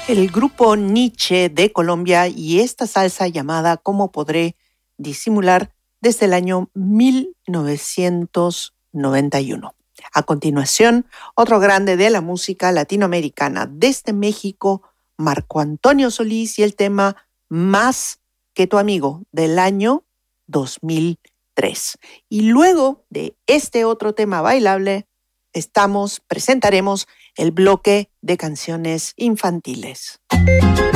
El grupo Nietzsche de Colombia y esta salsa llamada ¿Cómo podré disimular? Desde el año 1991. A continuación, otro grande de la música latinoamericana desde México, Marco Antonio Solís y el tema Más que tu amigo del año 2003. Y luego de este otro tema bailable, presentaremos el bloque de canciones infantiles.